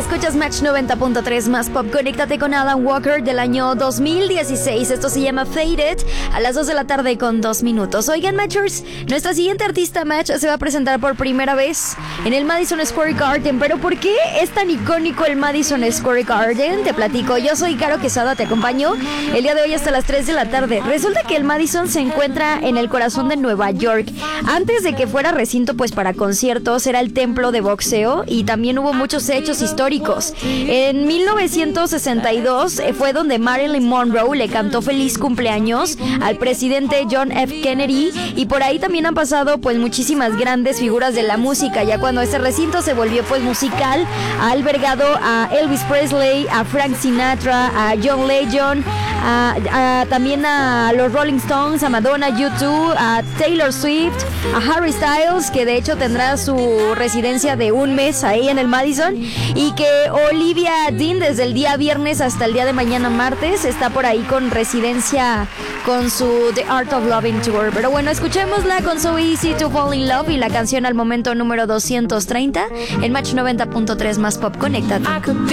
Escuchas Match 90.3 más pop. Conéctate con Alan Walker del año 2016. Esto se llama Faded, a las 2 de la tarde con 2 minutos. Oigan, Matchers, nuestra siguiente artista Match se va a presentar por primera vez en el Madison Square Garden. ¿Pero por qué es tan icónico el Madison Square Garden? Te platico. Yo soy Caro Quesada, te acompaño el día de hoy hasta las 3 de la tarde. Resulta que el Madison se encuentra en el corazón de Nueva York. Antes de que fuera recinto pues para conciertos, era el templo de boxeo y también hubo muchos hechos históricos. En 1962 fue donde Marilyn Monroe le cantó feliz cumpleaños al presidente John F. Kennedy, y por ahí también han pasado pues muchísimas grandes figuras de la música. Ya cuando ese recinto se volvió pues musical, ha albergado a Elvis Presley, a Frank Sinatra, a John Legend, también a los Rolling Stones, a Madonna, U2, a Taylor Swift, a Harry Styles, que de hecho tendrá su residencia de un mes ahí en el Madison, y que Olivia Dean desde el día viernes hasta el día de mañana martes está por ahí con residencia con su The Art of Loving Tour. Pero bueno, escuchémosla con So Easy to Fall in Love y la canción al momento número 230 en Match 90.3 más pop. Conéctate.